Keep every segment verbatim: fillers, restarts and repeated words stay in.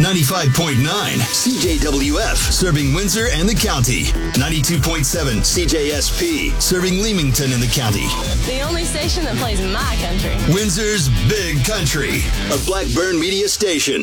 ninety-five point nine C J W F, serving Windsor and the county. ninety-two point seven C J S P, serving Leamington and the county. The only station that plays my country. Windsor's Big Country, a Blackburn media station.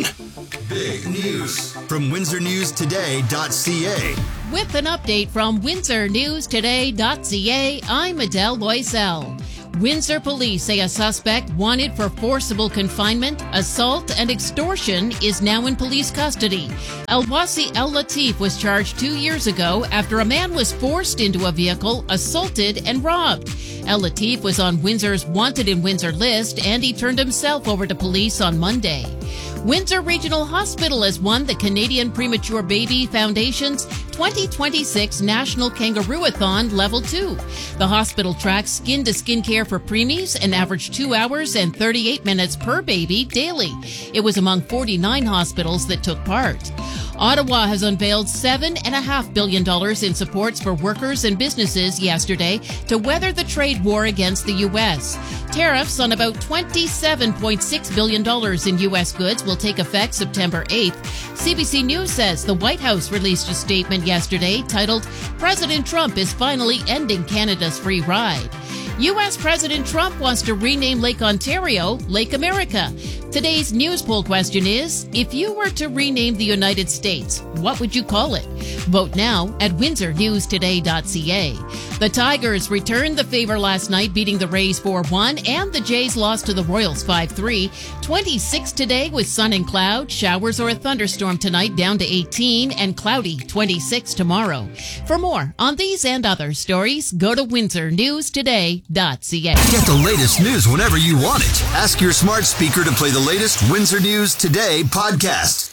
Big news from windsor news today dot c a. With an update from windsor news today dot c a, I'm Adele Loisel. Windsor police say a suspect wanted for forcible confinement, assault, and extortion is now in police custody. Elwasi El Latif was charged two years ago after a man was forced into a vehicle, assaulted, and robbed. El Latif was on Windsor's Wanted in Windsor list, and he turned himself over to police on Monday. Windsor Regional Hospital has won the Canadian Premature Baby Foundation's twenty twenty-six National Kangaroo-a-thon Level two. The hospital tracks skin-to-skin care for preemies and averaged two hours and thirty-eight minutes per baby daily. It was among forty-nine hospitals that took part. Ottawa has unveiled seven point five billion dollars in supports for workers and businesses yesterday to weather the trade war against the U S. Tariffs on about twenty-seven point six billion dollars in U S goods will take effect September eighth. C B C News says the White House released a statement yesterday titled, "President Trump is finally ending Canada's free ride." U S President Trump wants to rename Lake Ontario Lake America. Today's news poll question is, if you were to rename the United States, what would you call it? Vote now at windsor news today dot c a. The Tigers returned the favor last night, beating the Rays four one, and the Jays lost to the Royals five three. twenty-six today with sun and cloud, showers or a thunderstorm tonight down to eighteen, and cloudy twenty-six tomorrow. For more on these and other stories, go to windsor news today dot c a. Get the latest news whenever you want it. Ask your smart speaker to play the latest Windsor News Today podcast.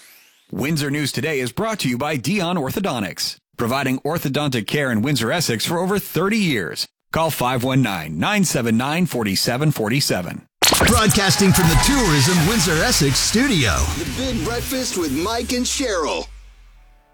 Windsor News Today is brought to you by Dion Orthodontics, providing orthodontic care in Windsor, Essex for over thirty years. Call five one nine, nine seven nine, four seven four seven. Broadcasting from the Tourism Windsor Essex studio. The Big Breakfast with Mike and Cheryl.